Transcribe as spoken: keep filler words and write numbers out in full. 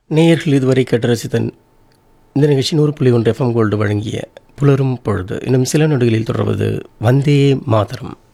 நேயர்கள் இதுவரை கேட்டு ரசித்தன் இந்த நிகழ்ச்சி நூறு புள்ளி ஒன்று எஃப்எம் கோல்டு வழங்கிய புலரும் பொழுது இன்னும் சில நொடிகளில் தொடர்வது வந்தே மாதரம்.